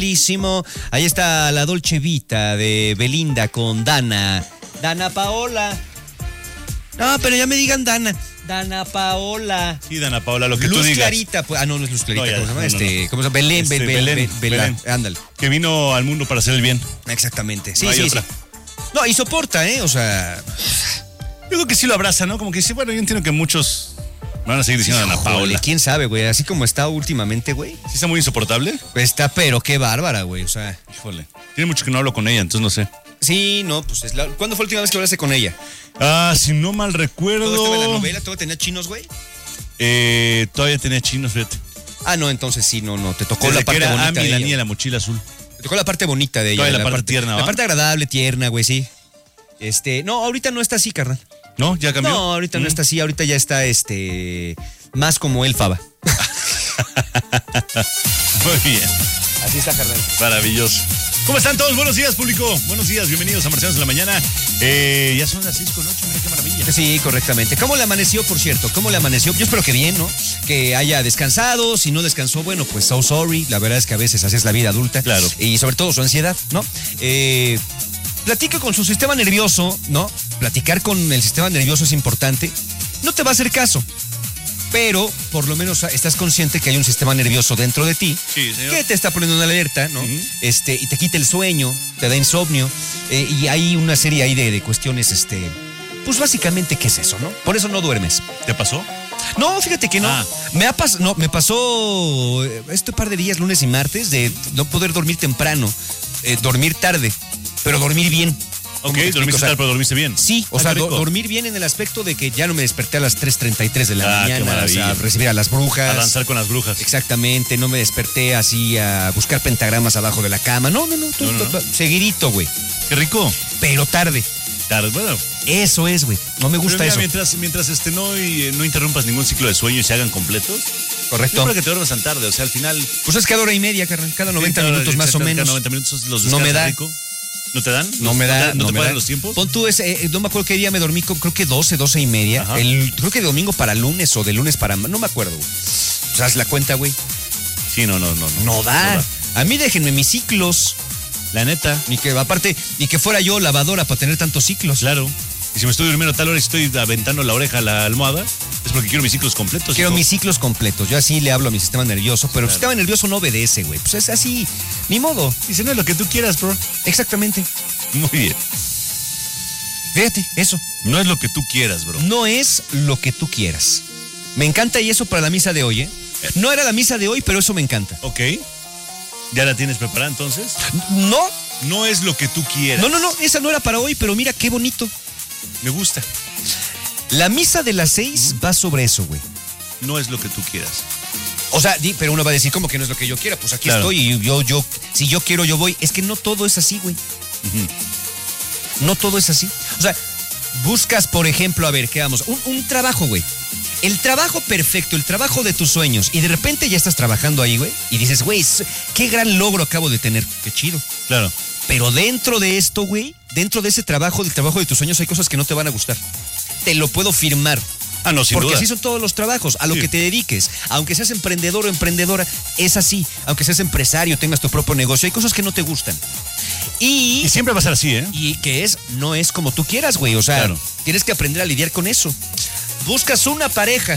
Ahí está la Dolce Vita de Belinda con Dana Paola. No, pero ya me digan Dana Paola. Sí, Dana Paola, lo que Luz tú digas. Clarita, pues, no es Luz Clarita, No, ¿cómo se llama? no. ¿Cómo se llama? Belén. Ándale. Que vino al mundo para hacer el bien. Exactamente. Sí, No hay sí, otra. sí. No, y soporta, o sea. Yo creo que sí lo abraza, ¿no? Como que sí, bueno, yo entiendo que muchos van a seguir diciendo Dana Híjole, Paola. quién sabe, güey. Así como está últimamente, güey. ¿Sí está muy insoportable? Está, pero qué bárbara, güey. O sea. Híjole. Tiene mucho que no hablo con ella, entonces no sé. Sí, no, pues ¿cuándo fue la última vez que hablaste con ella? Si no mal recuerdo. ¿Todo estaba en la novela? ¿Todo tenía chinos, güey? Todavía tenía chinos, fíjate. No, entonces sí, no. Te tocó Desde la parte que era bonita Ami, de la ella. niña, la mochila azul. Te tocó la parte bonita de ella. Todavía la parte tierna, ¿va? La parte agradable, tierna, güey, sí. No, ahorita no está así, carnal. ¿No? ¿Ya cambió? No, ahorita no está así, ahorita ya está, más como él, Faba. Muy bien. Así está, carnal. Maravilloso. ¿Cómo están todos? Buenos días, público. Buenos días, bienvenidos a Marcianos de la Mañana. Ya son las 6:08, mira qué maravilla. Sí, correctamente. ¿Cómo le amaneció, por cierto? ¿Cómo le amaneció? Yo espero que bien, ¿no? Que haya descansado. Si no descansó, bueno, pues so sorry. La verdad es que a veces así es la vida adulta. Claro. Y sobre todo su ansiedad, ¿no? Platica con su sistema nervioso, ¿no? Platicar con el sistema nervioso es importante. No te va a hacer caso, pero por lo menos estás consciente que hay un sistema nervioso dentro de ti, Sí, señor. que te está poniendo una alerta, ¿no? Uh-huh. Y te quita el sueño, te da insomnio, y hay una serie ahí de cuestiones, pues básicamente, ¿qué es eso, no? Por eso no duermes. ¿Te pasó? No, fíjate que no. Me pasó este par de días, lunes y martes, de no poder dormir temprano, dormir tarde, pero dormir bien. Ok, dormiste tarde, pero dormiste bien. Sí, o sea, qué rico. dormir bien en el aspecto de que ya no me desperté a las 3:33 de la qué mañana, maravilla. a recibir a las brujas. A danzar con las brujas. Exactamente, no me desperté así a buscar pentagramas abajo de la cama. No. Seguidito, güey. Qué rico. Pero tarde. Bueno. Eso es, güey. No me gusta Pero mira, eso. mientras no interrumpas ningún ciclo de sueño y se hagan completos. Correcto. No para que te duermas tan tarde, o sea, al final. Pues es cada hora y media, carnal. Cada 90 minutos más o menos. Cada 90 minutos los No me descansas da. rico. ¿No te dan? No me da. ¿No te me pagan da. los tiempos? Pon tú no me acuerdo qué día me dormí, creo que 12 y media. Ajá. Creo que de domingo para lunes o de lunes para... No me acuerdo, güey. O sea, haz la cuenta, güey. Sí, no. No da. A mí déjenme mis ciclos. La neta. Ni que fuera yo lavadora para tener tantos ciclos. Claro. Y si me estoy durmiendo a tal hora y estoy aventando la oreja a la almohada, es porque quiero mis ciclos completos. Quiero hijo. mis ciclos completos. Yo así le hablo a mi sistema nervioso, pero el Claro. sistema nervioso no obedece, güey. Pues es así, ni modo. Dice, no es lo que tú quieras, bro. Exactamente. Muy bien. Fíjate, eso. No es lo que tú quieras, bro. No es lo que tú quieras. Me encanta y eso para la misa de hoy, ¿eh? No era la misa de hoy, pero eso me encanta. Ok. ¿Ya la tienes preparada entonces? No, No es lo que tú quieras. no, esa no era para hoy, pero mira qué bonito. Me gusta. La misa de las 6 va sobre eso, güey. No es lo que tú quieras. O sea, pero uno va a decir, ¿cómo que no es lo que yo quiera? Pues aquí Claro. estoy y si yo quiero, yo voy. Es que no todo es así, güey. No todo es así. O sea, buscas, por ejemplo, a ver, ¿qué vamos? Un trabajo, güey. El trabajo perfecto, el trabajo de tus sueños. Y de repente ya estás trabajando ahí, güey. Y dices, güey, qué gran logro acabo de tener. Qué chido. Claro. Pero dentro de esto, güey, dentro de ese trabajo, del trabajo de tus sueños, hay cosas que no te van a gustar. Te lo puedo firmar. No, sin Porque duda. así son todos los trabajos, a lo Sí. que te dediques. Aunque seas emprendedor o emprendedora, es así. Aunque seas empresario, tengas tu propio negocio, hay cosas que no te gustan. Y siempre va a ser así, ¿eh? Y que no es como tú quieras, güey. O sea, Claro. tienes que aprender a lidiar con eso. Buscas una pareja.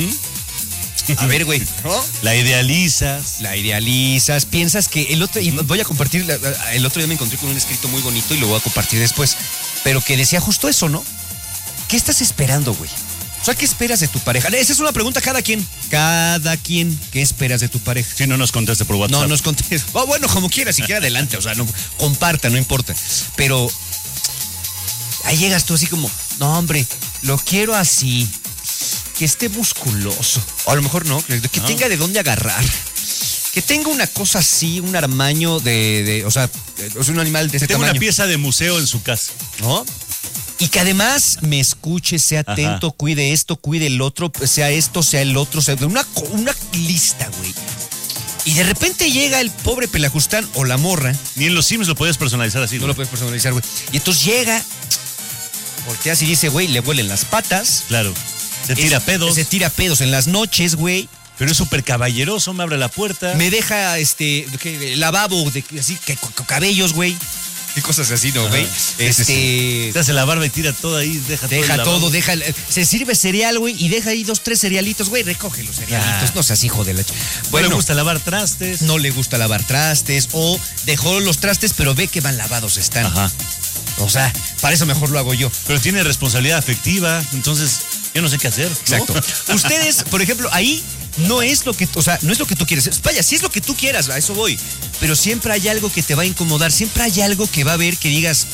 A ver, güey, ¿no? La idealizas. La idealizas, piensas que y voy a compartir, el otro día me encontré con un escrito muy bonito y lo voy a compartir después, pero que decía justo eso, ¿no? ¿Qué estás esperando, güey? O sea, ¿qué esperas de tu pareja? Esa es una pregunta cada quien. Cada quien, ¿qué esperas de tu pareja? Si no nos conteste por WhatsApp. No nos contes. Bueno, como quieras, si quiera adelante, o sea, no comparta, no importa. Pero ahí llegas tú así como, no, hombre, lo quiero así, que esté musculoso. O a lo mejor no, que tenga de dónde agarrar. Que tenga una cosa así, un armaño o sea, es un animal de ese Tengo tamaño. una pieza de museo en su casa. ¿No? Y que además me escuche, sea atento, cuide esto, cuide el otro, sea esto, sea el otro, sea una lista, güey. Y de repente llega el pobre pelajustán o la morra. Ni en los Sims lo puedes personalizar así, No güey. lo puedes personalizar, güey. Y entonces llega, volteas y dice, güey, le huelen las patas. Claro. Se tira pedos. Se tira pedos en las noches, güey. Pero es súper caballeroso, me abre la puerta. Me deja lavabo, así, cabellos, güey. Y cosas así, ¿no, güey? Se hace la barba y tira todo ahí, deja todo, se sirve cereal, güey, y deja ahí 2, 3 cerealitos, güey, recoge los cerealitos, no seas hijo de la... Bueno, no le gusta lavar trastes. No le gusta lavar trastes, o dejó los trastes, pero ve que mal lavados están. Ajá. O sea, para eso mejor lo hago yo. Pero tiene responsabilidad afectiva, entonces yo no sé qué hacer, ¿no? Exacto. Ustedes, por ejemplo, ahí no es lo que, no es lo que tú quieres. Vaya, sí es lo que tú quieras, a eso voy. Pero siempre hay algo que te va a incomodar, siempre hay algo que va a haber que digas,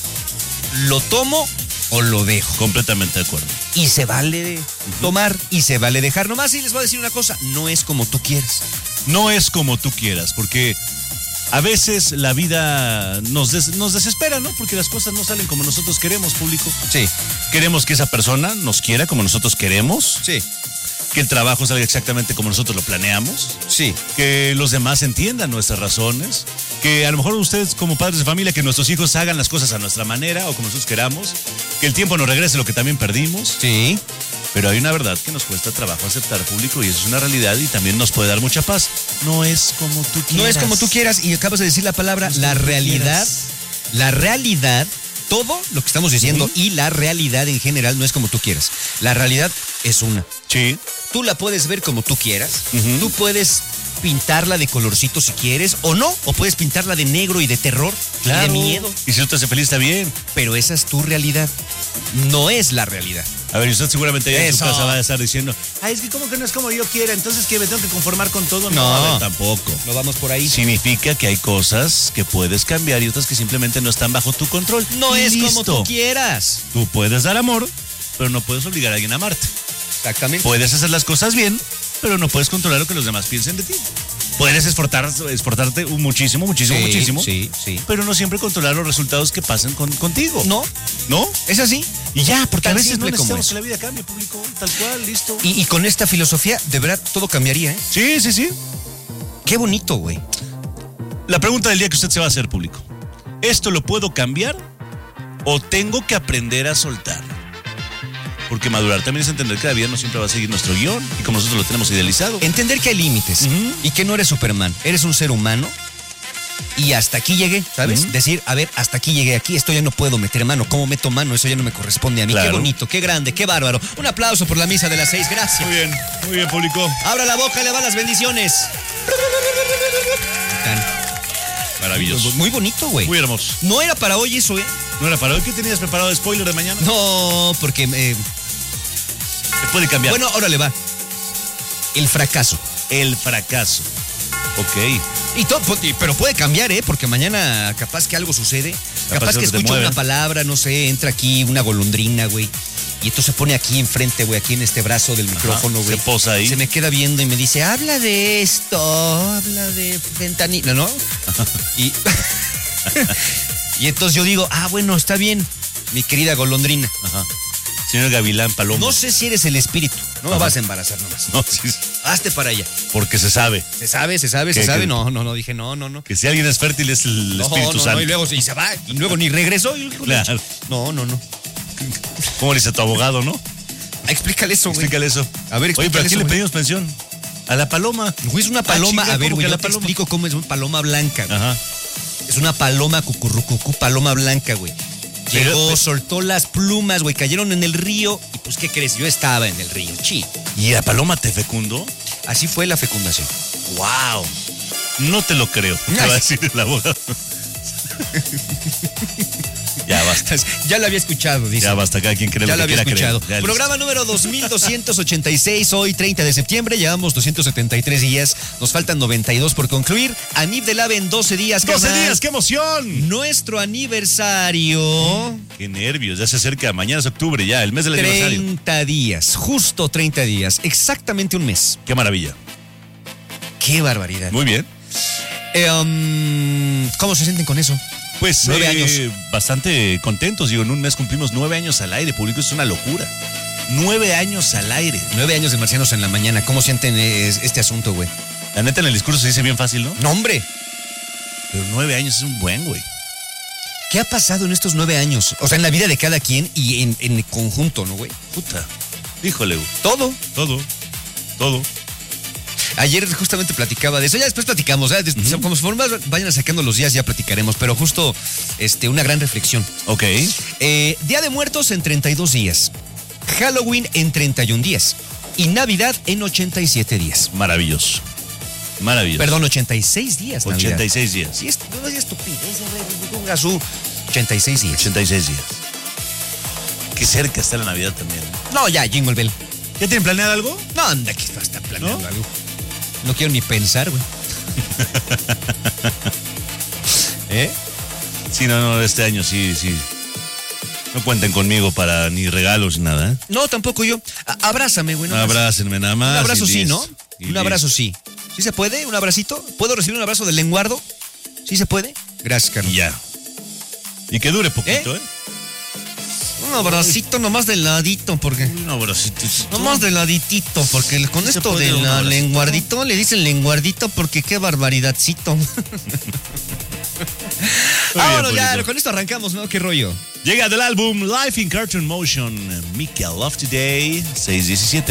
¿lo tomo o lo dejo? Completamente de acuerdo. Y se vale tomar y se vale dejar. Nomás y les voy a decir una cosa, no es como tú quieras. No es como tú quieras, porque a veces la vida nos desespera, ¿no? Porque las cosas no salen como nosotros queremos, público. Sí. Queremos que esa persona nos quiera como nosotros queremos. Sí. Que el trabajo salga exactamente como nosotros lo planeamos. Sí. Que los demás entiendan nuestras razones. Que a lo mejor ustedes como padres de familia, que nuestros hijos hagan las cosas a nuestra manera o como nosotros queramos. Que el tiempo nos regrese lo que también perdimos. Sí. Pero hay una verdad que nos cuesta trabajo aceptar, público, y eso es una realidad y también nos puede dar mucha paz. No es como tú quieras. No es como tú quieras, y acabas de decir la palabra, la realidad. La realidad, todo lo que estamos diciendo y la realidad en general no es como tú quieras. La realidad es una. Sí. Tú la puedes ver como tú quieras. Tú puedes pintarla de colorcito si quieres, o no, o puedes pintarla de negro y de terror, claro, y de miedo. Y si tú te hace feliz, está bien. Pero esa es tu realidad, no es la realidad. A ver, y usted seguramente allá en su casa va a estar diciendo, ay, es que como que no es como yo quiera, entonces que me tengo que conformar con todo. No, a ver, tampoco. No vamos por ahí. Significa que hay cosas que puedes cambiar y otras que simplemente no están bajo tu control. No y es listo. como tú quieras. Tú puedes dar amor, pero no puedes obligar a alguien a amarte. Exactamente. Puedes hacer las cosas bien, pero no puedes controlar lo que los demás piensen de ti. Puedes esforzarte muchísimo. Sí. Pero no siempre controlar los resultados que pasen contigo. No. ¿No? Es así. Y ya, porque Tan a veces no simple como necesitamos eso. que la vida cambie, público. Tal cual, listo. Y con esta filosofía, de verdad, todo cambiaría, ¿eh? Sí. Qué bonito, güey. La pregunta del día que usted se va a hacer, público. ¿Esto lo puedo cambiar o tengo que aprender a soltar? Porque madurar también es entender que la vida no siempre va a seguir nuestro guión y como nosotros lo tenemos idealizado. Entender que hay límites y que no eres Superman, eres un ser humano y hasta aquí llegué, ¿sabes? Decir, a ver, hasta aquí llegué, aquí esto ya no puedo meter mano, ¿cómo meto mano? Eso ya no me corresponde a mí. Claro. Qué bonito, qué grande, qué bárbaro. Un aplauso por la misa de las 6, gracias. Muy bien, público. Abra la boca, le va las bendiciones. Maravilloso. Muy bonito, güey. Muy hermoso. No era para hoy eso, ¿eh? ¿No era para hoy? ¿Qué tenías preparado de spoiler de mañana? No, porque... Se puede cambiar. Bueno, órale, va. El fracaso. El fracaso. Ok. Pero puede cambiar, ¿eh? Porque mañana capaz que algo sucede. Capaz que escucho una palabra, no sé, entra aquí una golondrina, güey. Y entonces se pone aquí enfrente, güey, aquí en este brazo del micrófono, güey. Se posa ahí. Se me queda viendo y me dice, habla de esto, habla de fentanilo, ¿no? Y, y entonces yo digo, bueno, está bien, mi querida golondrina. Ajá. Señor Gavilán Paloma. No sé si eres el espíritu, no me vas a embarazar nomás. No, sí. Hazte para allá. Porque se sabe. Se sabe. No, dije no. Que si alguien es fértil es el Espíritu Santo. No, y luego se va, y luego ni regresó. Claro. No. ¿Cómo le dice tu abogado, no? Explícale eso, güey. Explícale eso. A ver, oye, pero ¿a quién le güey. pedimos pensión? A la paloma. Güey, es una paloma. Chinga, a ver, ¿cómo güey, que yo la te paloma? explico cómo es una paloma blanca, güey. Ajá. Es una paloma cucurrucucú, paloma blanca, güey. Llegó, soltó las plumas, güey, cayeron en el río. Y pues, ¿qué crees? Yo estaba en el río, ¿Y la paloma te fecundó? Así fue la fecundación. ¡Wow! No te lo creo. Te va a decir el abogado. Ya basta. Ya lo había escuchado, dice. Ya basta, cada quien cree ya lo que había quiera escuchado. creer. Programa número 2286, hoy 30 de septiembre. Llevamos 273 días. Nos faltan 92 por concluir. Anib del AVE en 12 días. 12 carnal. días, qué emoción. Nuestro aniversario. Qué nervios, ya se acerca. Mañana es octubre ya, el mes del aniversario. 30 días, justo 30 días. Exactamente un mes. Qué maravilla. Qué barbaridad. Muy bien. ¿Cómo se sienten con eso? Pues 9 años. Bastante contentos. Digo, en un mes cumplimos 9 años al aire, público. Es una locura. 9 años al aire. 9 años de Marcianos en la Mañana. ¿Cómo sienten este asunto, güey? La neta, en el discurso se dice bien fácil, ¿no? No, hombre. Pero 9 años es un buen, güey. ¿Qué ha pasado en estos 9 años? O sea, en la vida de cada quien y en el conjunto, ¿no, güey? Puta. Híjole, güey. Todo. Todo. Ayer justamente platicaba de eso, ya después platicamos, ¿eh? Conforme vayan sacando los días ya platicaremos, pero justo una gran reflexión. Ok. Día de Muertos en 32 días, Halloween en 31 días y Navidad en 87 días. Maravilloso. Maravilloso. Perdón, 86 días. 86 días. Sí, no es estupidez, ponga su 86 días. 86 días. Qué cerca está la Navidad también. No, ya, Jingle Bell. ¿Ya tienen planeado algo? No, anda, que está planeando ¿No? algo. No quiero ni pensar, güey. ¿Eh? Sí, no, este año sí. No cuenten conmigo para ni regalos ni nada, ¿eh? No, tampoco yo. Abrázame, güey. Abrácenme nada más. Un abrazo y sí, listo. ¿no? Y Un abrazo listo. sí. ¿Sí se puede? ¿Un abracito? ¿Puedo recibir un abrazo del lenguardo? ¿Sí se puede? Gracias, Carlos. Y ya. Y que dure poquito, ¿eh? Un abracito nomás de ladito, porque... Un abracito. Nomás de laditito, porque con Sí se esto puede de un la abracito. lenguardito, le dicen lenguardito porque qué barbaridadcito. Vámonos ya, Polito. con esto arrancamos, ¿no? ¿Qué rollo? Llega del álbum Life in Cartoon Motion, Mickey I Love Today, 6:17.